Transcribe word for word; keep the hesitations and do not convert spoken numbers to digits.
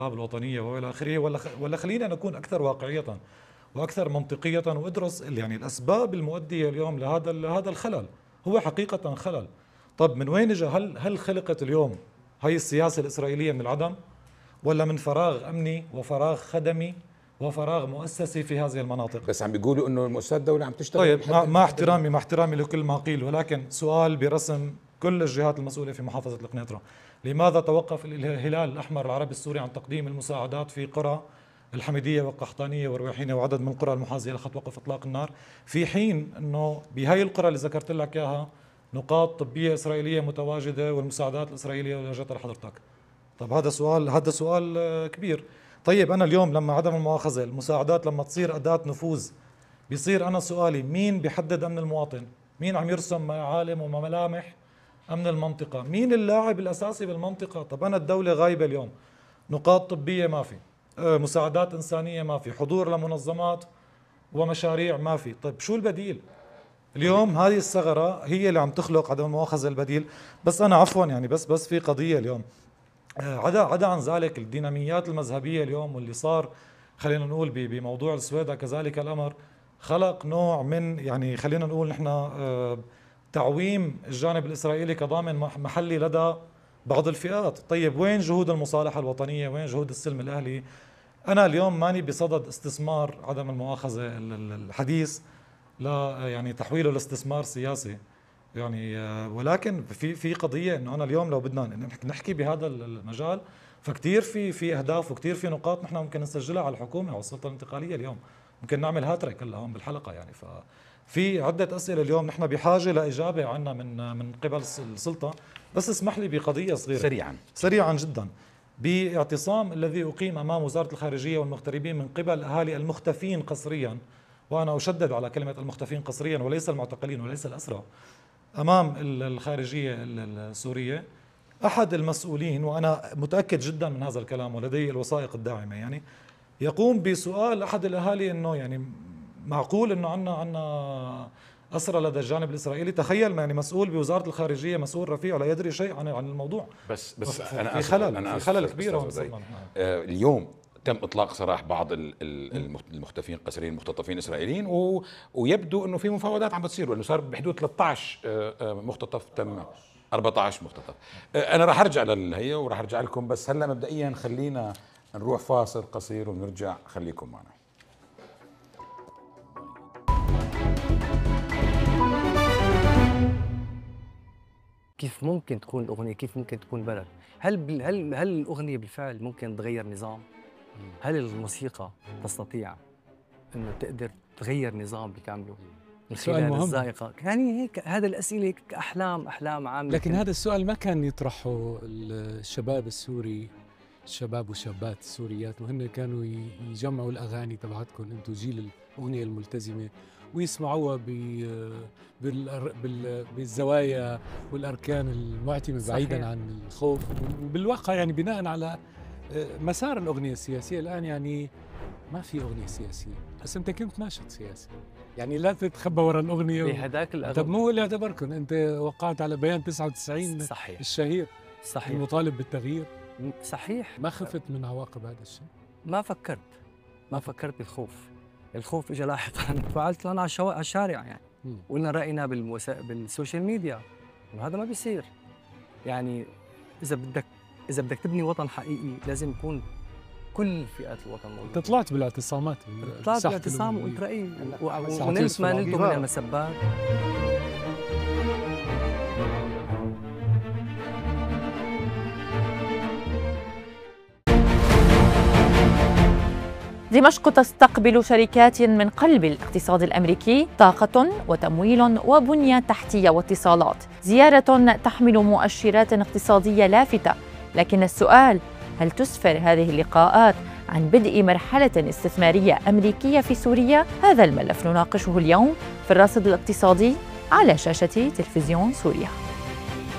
الوطنية والى اخره، ولا ولا خلينا نكون اكثر واقعية واكثر منطقية وادرس يعني الاسباب المؤدية اليوم لهذا لهذا الخلل. هو حقيقة خلل. طب من وين اجى؟ هل هل خلقت اليوم هي السياسة الإسرائيلية من العدم، ولا من فراغ أمني وفراغ خدمي وفراغ مؤسسي في هذه المناطق؟ بس عم بيقولوا انه المؤسسات الدولة عم تشتغل. طيب مع, مع احترامي مع احترامي لكل ما قيل، ولكن سؤال برسم كل الجهات المسؤولة في محافظة القنيطرة: لماذا توقف الهلال الأحمر العربي السوري عن تقديم المساعدات في قرى الحميدية والقحطانية والرويحينة وعدد من القرى المحاذية لخط وقف إطلاق النار، في حين أنه بهاي القرى اللي ذكرت لك إياها نقاط طبية إسرائيلية متواجدة والمساعدات الإسرائيلية وجهتها لحضرتك؟ طب هذا سؤال هذا سؤال كبير. طيب أنا اليوم لما عدم المؤاخذة المساعدات لما تصير أداة نفوذ، بيصير أنا سؤالي: مين بيحدد أمن المواطن؟ مين عم يرسم معالم وملامح أمن المنطقة؟ مين اللاعب الأساسي بالمنطقة؟ طب أنا الدولة غايبة اليوم، نقاط طبية ما في، مساعدات إنسانية ما في، حضور لمنظمات ومشاريع ما في. طيب شو البديل؟ اليوم هذه الثغرة هي اللي عم تخلق عدم المؤاخذة البديل. بس أنا عفوا يعني بس بس في قضية اليوم عدا عدا عن ذلك الديناميات المذهبية اليوم واللي صار، خلينا نقول بموضوع السويداء كذلك الأمر، خلق نوع من يعني خلينا نقول نحن تعويم الجانب الإسرائيلي كضامن محلي لدى بعض الفئات. طيب وين جهود المصالحة الوطنية؟ وين جهود السلم الأهلي؟ أنا اليوم ماني بصدد استثمار عدم المؤاخذة الحديث لا يعني تحويله لاستثمار سياسي يعني، ولكن في في قضيه انه انا اليوم لو بدنا نحكي بهذا المجال فكتير في في اهداف وكتير في نقاط نحن ممكن نسجلها على الحكومه والسلطه الانتقاليه اليوم، ممكن نعمل هاتريك هلا هون بالحلقه يعني. ففي عده اسئله اليوم نحن بحاجه لاجابه عنا من من قبل السلطه. بس اسمح لي بقضيه صغيره سريعا سريعا جدا. باعتصام الذي اقيم امام وزاره الخارجيه والمغتربين من قبل اهالي المختفين قسريا، وانا اشدد على كلمه المختفين قسريا وليس المعتقلين وليس الاسرى، امام الخارجيه السوريه، احد المسؤولين وانا متاكد جدا من هذا الكلام ولدي الوثائق الداعمه يعني، يقوم بسؤال احد الاهالي انه يعني معقول انه عندنا عندنا اسرى لدى الجانب الاسرائيلي؟ تخيل يعني مسؤول بوزاره الخارجيه، مسؤول رفيع لا يدري شيء عن عن الموضوع. بس بس في انا في خلل أنا في خلل كبير هون. آه اليوم تم اطلاق سراح بعض المختفين قسريين المختطفين الاسرائيليين، ويبدو انه في مفاوضات عم بتصير، وانه صار بحدود ثلاثة عشر مختطف تم أربعة عشر مختطف. انا راح ارجع للهي وراح ارجع لكم، بس هلا مبدئيا خلينا نروح فاصل قصير ونرجع، خليكم معنا. كيف ممكن تكون الأغنية؟ كيف ممكن تكون بلد؟ هل هل هل الأغنية بالفعل ممكن تغير نظام؟ هل الموسيقى تستطيع أنه تقدر تغير نظام بكامله من خلال الذائقة؟ يعني هيك هذا الأسئلة أحلام أحلام عامة. لكن هذا السؤال ما كان يطرحه الشباب السوري، الشباب والشابات السوريات، وهن كانوا يجمعوا الأغاني تبعتكم أنتم جيل الأغنية الملتزمة ويسمعوها بالزوايا والأركان المعتمة بعيداً عن الخوف. وبالواقع يعني بناء على مسار الأغنية السياسية الآن يعني ما في أغنية سياسية، بس أنت كنت ناشط سياسي يعني لا تتخبى وراء الأغنية. في هذاك الأغنية طب مو اللي اعتبركم أنت وقعت على بيان تسعة وتسعين صحيح. الشهير صحيح المطالب بالتغيير. صحيح. ما خفت من عواقب هذا الشيء؟ ما فكرت ما فكرت بالخوف. الخوف اجى لاحقا. فعلت لنا على الشارع يعني، وقلنا راينا بالوسائل بالسوشيال ميديا انه هذا ما بيصير. يعني اذا بدك اذا بدك تبني وطن حقيقي لازم يكون كل فئات الوطن موجوده. انت طلعت بالاعتصامات طلعت بالاعتصام وقلت رايي ونلت ما نلته من المسبات. دمشق تستقبل شركات من قلب الاقتصاد الأمريكي، طاقة وتمويل وبنية تحتية واتصالات، زيارة تحمل مؤشرات اقتصادية لافتة. لكن السؤال: هل تسفر هذه اللقاءات عن بدء مرحلة استثمارية أمريكية في سوريا؟ هذا الملف نناقشه اليوم في الراصد الاقتصادي على شاشة تلفزيون سوريا.